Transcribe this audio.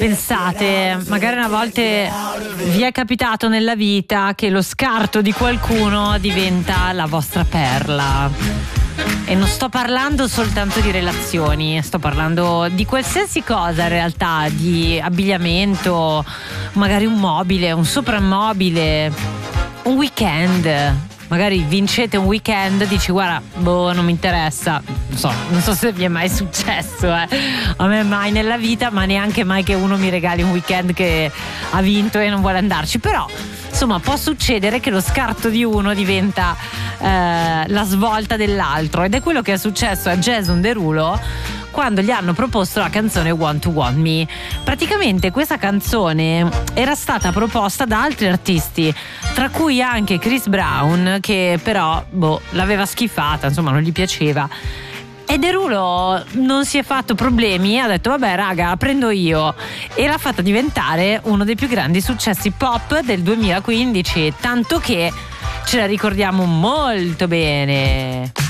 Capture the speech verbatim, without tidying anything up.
Pensate, magari una volta vi è capitato nella vita che lo scarto di qualcuno diventa la vostra perla. E non sto parlando soltanto di relazioni, sto parlando di qualsiasi cosa in realtà, di abbigliamento, magari un mobile, un soprammobile, un weekend. Magari vincete un weekend, dici guarda, boh, non mi interessa. Non so, non so se vi è mai successo, eh. A me mai nella vita, ma neanche mai che uno mi regali un weekend che ha vinto e non vuole andarci. Però, insomma, può succedere che lo scarto di uno diventa eh, la svolta dell'altro. Ed è quello che è successo a Jason Derulo quando gli hanno proposto la canzone Want to Want Me. Praticamente questa canzone era stata proposta da altri artisti, tra cui anche Chris Brown, che però boh, l'aveva schifata, insomma non gli piaceva. E Derulo non si è fatto problemi, ha detto vabbè raga, la prendo io, e l'ha fatta diventare uno dei più grandi successi pop del duemilaquindici, tanto che ce la ricordiamo molto bene.